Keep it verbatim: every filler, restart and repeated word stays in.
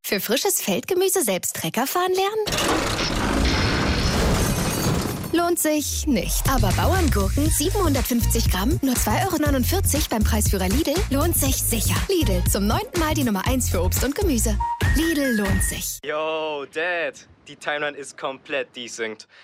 Für frisches Feldgemüse selbst Trecker fahren lernen? Lohnt sich nicht. Aber Bauerngurken siebenhundertfünfzig Gramm, nur zwei Euro neunundvierzig beim Preisführer Lidl, lohnt sich sicher. Lidl, zum neunten Mal die Nummer eins für Obst und Gemüse. Lidl lohnt sich. Yo, Dad, die Timeline ist komplett desynced.